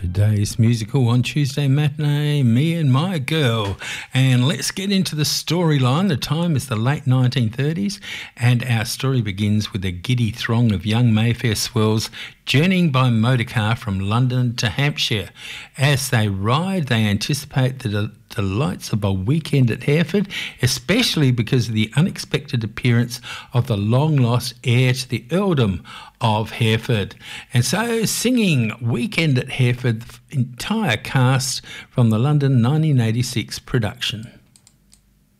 Today's musical on Tuesday matinee, Me and My Girl. And let's get into the storyline. The time is the late 1930s, and our story begins with a giddy throng of young Mayfair swells journeying by motorcar from London to Hampshire. As they ride, they anticipate the delights of a weekend at Hereford, especially because of the unexpected appearance of the long-lost heir to the earldom of Hereford. And so, singing Weekend at Hereford, the entire cast from the London 1986 production.